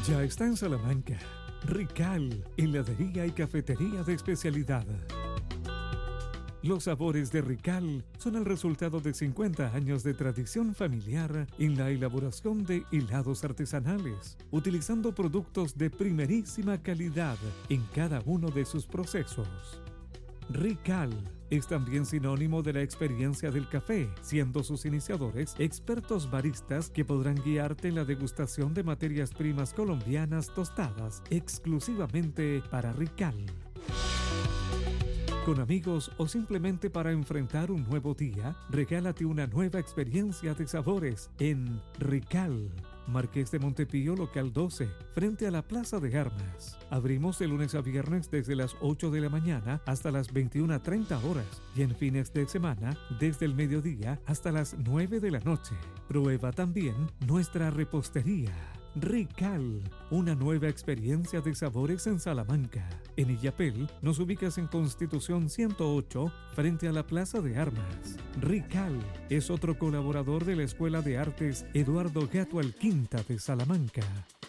Ya está en Salamanca. Rical, heladería y cafetería de especialidad. Los sabores de Rical son el resultado de 50 años de tradición familiar en la elaboración de helados artesanales, utilizando productos de primerísima calidad en cada uno de sus procesos. Rical es también sinónimo de la experiencia del café, siendo sus iniciadores expertos baristas que podrán guiarte en la degustación de materias primas colombianas tostadas exclusivamente para Rical. Con amigos o simplemente para enfrentar un nuevo día, regálate una nueva experiencia de sabores en Rical. Marqués de Montepío, local 12, frente a la Plaza de Armas. Abrimos de lunes a viernes desde las 8 de la mañana hasta las 21:30 horas y en fines de semana desde el mediodía hasta las 9 de la noche. Prueba también nuestra repostería. Rical, una nueva experiencia de sabores en Salamanca. En Illapel nos ubicas en Constitución 108 frente a la Plaza de Armas. Rical es otro colaborador de la Escuela de Artes Eduardo Gato Alquinta de Salamanca.